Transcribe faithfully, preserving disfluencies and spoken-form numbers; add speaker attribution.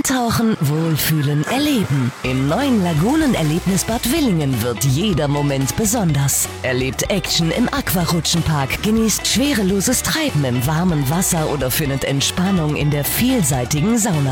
Speaker 1: Eintauchen, wohlfühlen, erleben. Im neuen Lagunen-Erlebnisbad Willingen wird jeder Moment besonders. Erlebt Action im Aquarutschenpark, genießt schwereloses Treiben im warmen Wasser oder findet Entspannung in der vielseitigen Sauna.